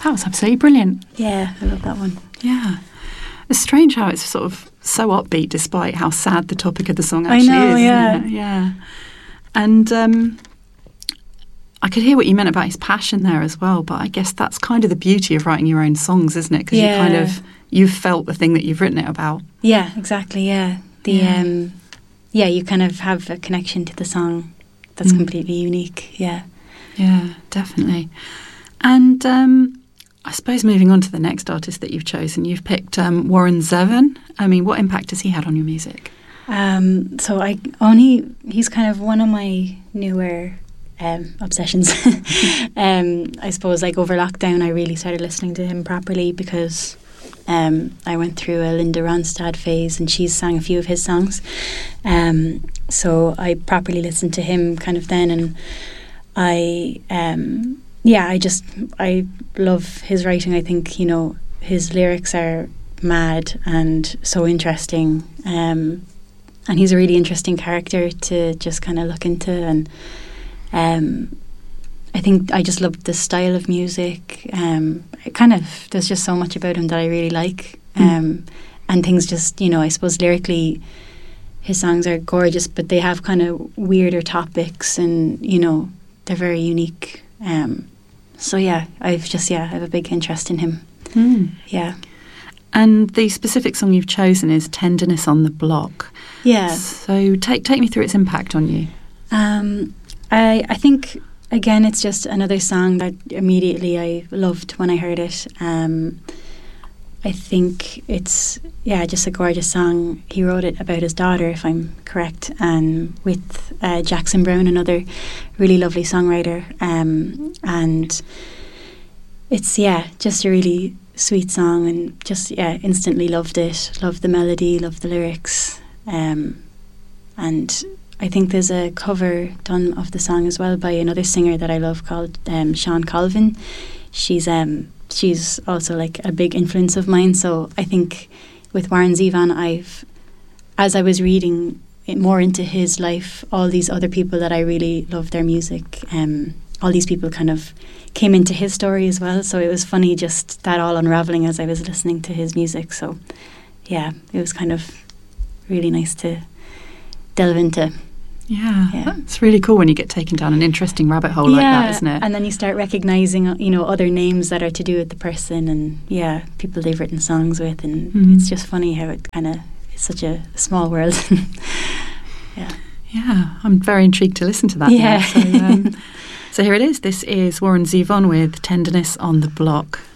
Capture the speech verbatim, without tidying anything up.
That was absolutely brilliant. Yeah, I love that one. Yeah. It's strange how it's sort of so upbeat despite how sad the topic of the song actually I know, is. yeah. Isn't it? Yeah. And um, I could hear what you meant about his passion there as well, but I guess that's kind of the beauty of writing your own songs, isn't it? Because Yeah. you kind of, you've felt the thing that you've written it about. Yeah, exactly, yeah. The Yeah. um, yeah, you kind of have a connection to the song that's Mm. completely unique, yeah. Yeah, definitely. And um, I suppose moving on to the next artist that you've chosen, you've picked um, Warren Zevon. I mean, what impact has he had on your music? Um, so I only, he's kind of one of my newer um, obsessions. um, I suppose like over lockdown I really started listening to him properly because um, I went through a Linda Ronstadt phase and she's sang a few of his songs. Um, so I properly listened to him kind of then, and I, um, yeah, I just, I love his writing. I think, you know, his lyrics are mad and so interesting. Um, and he's a really interesting character to just kind of look into. And um, I think I just love the style of music. Um, it kind of, there's just so much about him that I really like. Um, mm. And things just, you know, I suppose lyrically, his songs are gorgeous, but they have kind of weirder topics and, you know, they're very unique. Um, so, yeah, I've just, yeah, I have a big interest in him. Mm. Yeah. And the specific song you've chosen is Tenderness on the Block. Yeah. So take take me through its impact on you. Um, I I think, again, it's just another song that immediately I loved when I heard it. Um, I think it's, yeah, just a gorgeous song. He wrote it about his daughter, if I'm correct, and with uh, Jackson Browne, another really lovely songwriter. Um, and it's, yeah, just a really sweet song, and just, yeah, instantly loved it. Loved the melody, loved the lyrics. Um, and I think there's a cover done of the song as well by another singer that I love called um, Sean Colvin. She's um she's also like a big influence of mine. So I think with Warren Zevon, I've, as I was reading it more into his life, all these other people that I really love their music, um, all these people kind of came into his story as well. So it was funny just that all unraveling as I was listening to his music. So yeah, it was kind of really nice to delve into. Yeah, yeah. It's really cool when you get taken down an interesting rabbit hole yeah, like that, isn't it? And then you start recognising, you know, other names that are to do with the person, and yeah, people they've written songs with, and mm. it's just funny how it kind of is such a small world. yeah. Yeah, I'm very intrigued to listen to that. Yeah. So, um, so here it is. This is Warren Zevon with Tenderness on the Block.